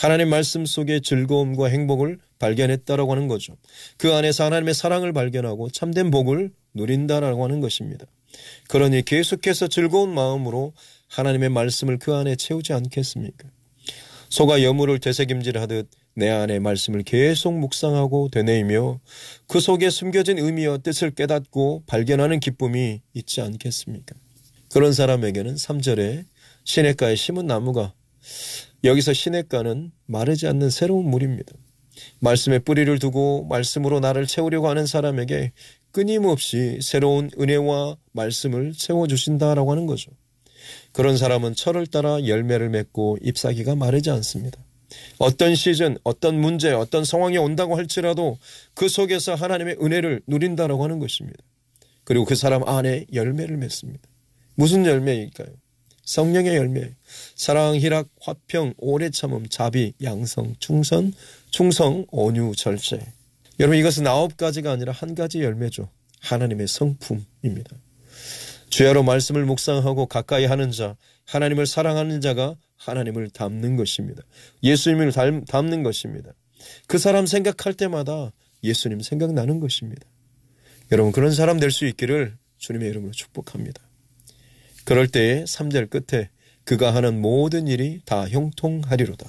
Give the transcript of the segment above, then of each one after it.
하나님 말씀 속에 즐거움과 행복을 발견했다라고 하는 거죠. 그 안에서 하나님의 사랑을 발견하고 참된 복을 누린다라고 하는 것입니다. 그러니 계속해서 즐거운 마음으로 하나님의 말씀을 그 안에 채우지 않겠습니까? 소가 여물을 되새김질하듯 내 안에 말씀을 계속 묵상하고 되뇌이며 그 속에 숨겨진 의미와 뜻을 깨닫고 발견하는 기쁨이 있지 않겠습니까? 그런 사람에게는 3절에 시냇가에 심은 나무가, 여기서 시냇가는 마르지 않는 새로운 물입니다. 말씀에 뿌리를 두고 말씀으로 나를 채우려고 하는 사람에게 끊임없이 새로운 은혜와 말씀을 채워주신다라고 하는 거죠. 그런 사람은 철을 따라 열매를 맺고 잎사귀가 마르지 않습니다. 어떤 시즌, 어떤 문제, 어떤 상황이 온다고 할지라도 그 속에서 하나님의 은혜를 누린다라고 하는 것입니다. 그리고 그 사람 안에 열매를 맺습니다. 무슨 열매일까요? 성령의 열매, 사랑, 희락, 화평, 오래 참음, 자비, 양성, 충성, 온유, 절제. 여러분, 이것은 9가지가 아니라 한 가지 열매죠. 하나님의 성품입니다. 주야로 말씀을 묵상하고 가까이 하는 자, 하나님을 사랑하는 자가 하나님을 닮는 것입니다. 예수님을 닮는 것입니다. 그 사람 생각할 때마다 예수님 생각나는 것입니다. 여러분, 그런 사람 될 수 있기를 주님의 이름으로 축복합니다. 그럴 때에 3절 끝에 그가 하는 모든 일이 다 형통하리로다.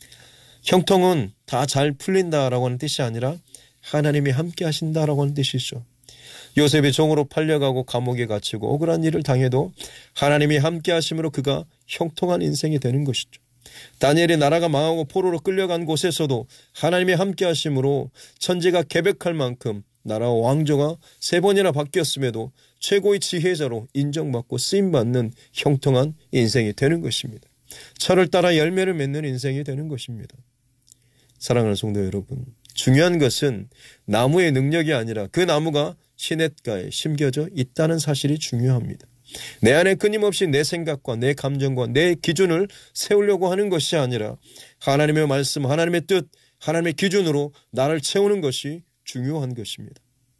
형통은 다 잘 풀린다라고 하는 뜻이 아니라 하나님이 함께 하신다라고 하는 뜻이죠. 요셉이 종으로 팔려가고 감옥에 갇히고 억울한 일을 당해도 하나님이 함께 하심으로 그가 형통한 인생이 되는 것이죠. 다니엘이 나라가 망하고 포로로 끌려간 곳에서도 하나님이 함께 하심으로 천지가 개벽할 만큼 나라와 왕조가 3번이나 바뀌었음에도 최고의 지혜자로 인정받고 쓰임받는 형통한 인생이 되는 것입니다. 철을 따라 열매를 맺는 인생이 되는 것입니다. 사랑하는 성도 여러분, 중요한 것은 나무의 능력이 아니라 그 나무가 시냇가에 심겨져 있다는 사실이 중요합니다. 내 안에 끊임없이 내 생각과 내 감정과 내 기준을 세우려고 하는 것이 아니라 하나님의 말씀, 하나님의 뜻, 하나님의 기준으로 나를 채우는 것이 중요한 것입니다.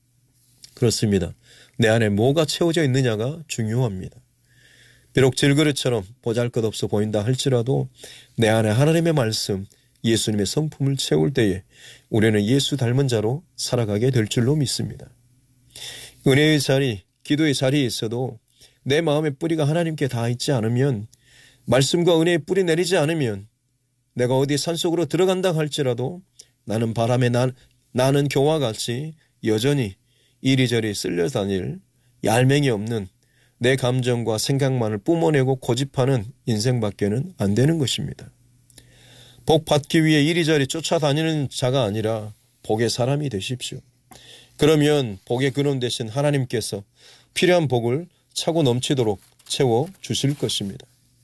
그렇습니다. 내 안에 뭐가 채워져 있느냐가 중요합니다. 비록 질그릇처럼 보잘것없어 보인다 할지라도 내 안에 하나님의 말씀, 예수님의 성품을 채울 때에 우리는 예수 닮은 자로 살아가게 될 줄로 믿습니다. 은혜의 자리, 기도의 자리에 있어도 내 마음의 뿌리가 하나님께 닿아 있지 않으면, 말씀과 은혜의 뿌리 내리지 않으면, 내가 어디 산속으로 들어간다 할지라도 나는 바람에 나는 교와 같이 여전히 이리저리 쓸려 다닐 얄맹이 없는 내 감정과 생각만을 뿜어내고 고집하는 인생밖에는 안 되는 것입니다. 복 받기 위해 이리저리 쫓아다니는 자가 아니라 복의 사람이 되십시오. 그러면 복의 근원 되신 하나님께서 필요한 복을 차고 넘치도록 채워주실 것입니다.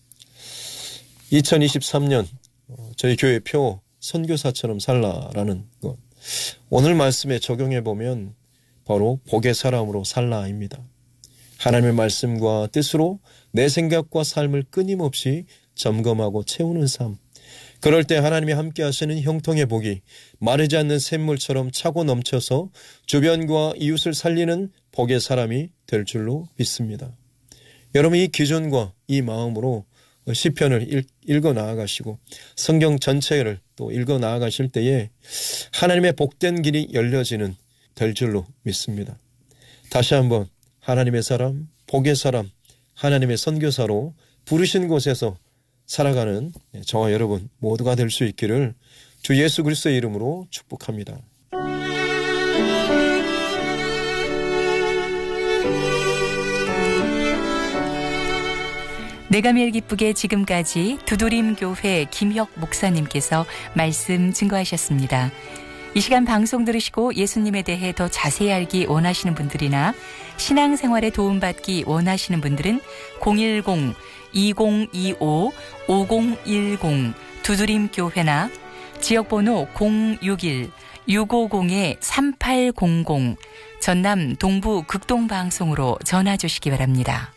2023년 저희 교회 표 선교사처럼 살라라는 것, 오늘 말씀에 적용해보면 바로 복의 사람으로 살라입니다. 하나님의 말씀과 뜻으로 내 생각과 삶을 끊임없이 점검하고 채우는 삶, 그럴 때 하나님이 함께 하시는 형통의 복이 마르지 않는 샘물처럼 차고 넘쳐서 주변과 이웃을 살리는 복의 사람이 될 줄로 믿습니다. 여러분, 이 기준과 이 마음으로 시편을 읽어 나아가시고 성경 전체를 또 읽어 나아가실 때에 하나님의 복된 길이 열려지는 될 줄로 믿습니다. 다시 한번 하나님의 사람, 복의 사람, 하나님의 선교사로 부르신 곳에서 살아가는 저와 여러분 모두가 될 수 있기를 주 예수 그리스도의 이름으로 축복합니다. 내가 매일 기쁘게 지금까지 두드림교회 김혁 목사님께서 말씀 증거하셨습니다. 이 시간 방송 들으시고 예수님에 대해 더 자세히 알기 원하시는 분들이나 신앙생활에 도움받기 원하시는 분들은 010-2025-5010 두드림교회나 지역번호 061-650-3800 전남 동부 극동방송으로 전화 주시기 바랍니다.